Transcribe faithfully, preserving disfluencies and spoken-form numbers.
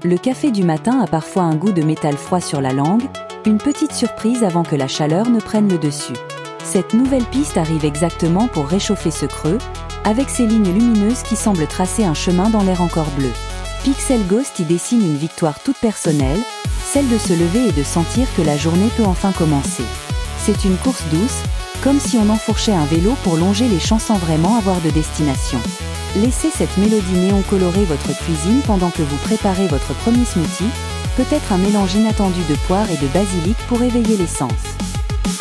Le café du matin a parfois un goût de métal froid sur la langue, une petite surprise avant que la chaleur ne prenne le dessus. Cette nouvelle piste arrive exactement pour réchauffer ce creux, avec ses lignes lumineuses qui semblent tracer un chemin dans l'air encore bleu. Pixel Ghost y dessine une victoire toute personnelle, celle de se lever et de sentir que la journée peut enfin commencer. C'est une course douce, comme si on enfourchait un vélo pour longer les champs sans vraiment avoir de destination. Laissez cette mélodie néon colorer votre cuisine pendant que vous préparez votre premier smoothie, peut-être un mélange inattendu de poire et de basilic pour éveiller les sens.